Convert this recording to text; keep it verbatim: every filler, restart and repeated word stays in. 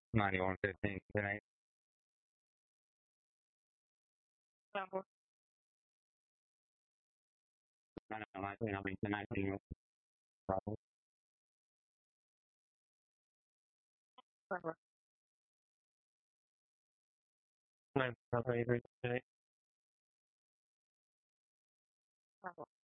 ninety-one fifteen tonight. Number. I don't know, actually, I'll be tonight. Probably. Number. nine, probably tonight. Number.